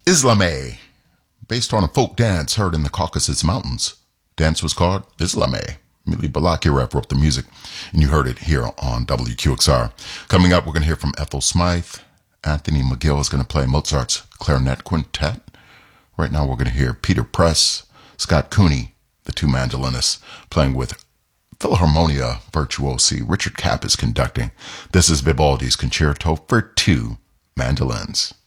Islamé, based on a folk dance heard in the Caucasus Mountains. Dance was called Islamé. Mili Balakirev wrote the music, and you heard it here on WQXR. Coming up, we're going to hear from Ethel Smythe. Anthony McGill is going to play Mozart's Clarinet Quintet. Right now, we're going to hear Peter Press, Scott Cooney, the two mandolinists, playing with Philharmonia Virtuosi. Richard Kapp is conducting. This is Vivaldi's Concerto for Two Mandolins.